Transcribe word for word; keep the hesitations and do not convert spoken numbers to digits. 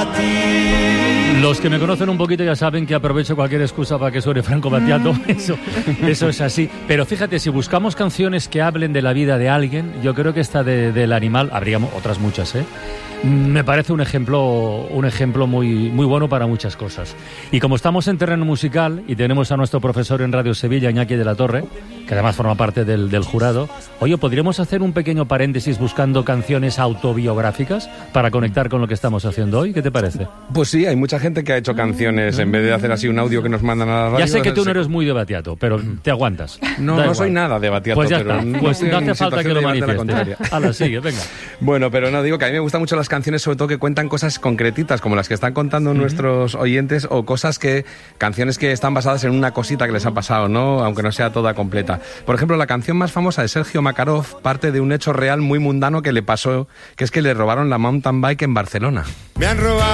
Battiato. Los que me conocen un poquito ya saben que aprovecho cualquier excusa para que suene Franco Battiato. Eso, eso es así. Pero fíjate, si buscamos canciones que hablen de la vida de alguien, yo creo que esta de, del animal, habría otras muchas, ¿eh? Me parece un ejemplo, un ejemplo muy, muy bueno para muchas cosas. Y como estamos en terreno musical y tenemos a nuestro profesor en Radio Sevilla, Iñaki de la Torre, que además forma parte del, del jurado, oye, ¿podríamos hacer un pequeño paréntesis buscando canciones autobiográficas para conectar con lo que estamos haciendo hoy? ¿Qué te parece? Pues sí, hay mucha gente que ha hecho canciones en vez de hacer así un audio que nos mandan a la radio. Ya sé que tú no eres muy de Battiato, pero te aguantas. No, no soy nada de Battiato. Pues ya pero está, pues no hace falta que lo manifiestes. Hala, sigue, venga. Bueno, pero no, digo que a mí me gustan mucho las canciones, sobre todo que cuentan cosas concretitas, como las que están contando uh-huh. nuestros oyentes, o cosas que, canciones que están basadas en una cosita que les ha pasado, ¿no? Aunque no sea toda completa. Por ejemplo, la canción más famosa de Sergio Makarov parte de un hecho real muy mundano que le pasó, que es que le robaron la mountain bike en Barcelona. Me han robado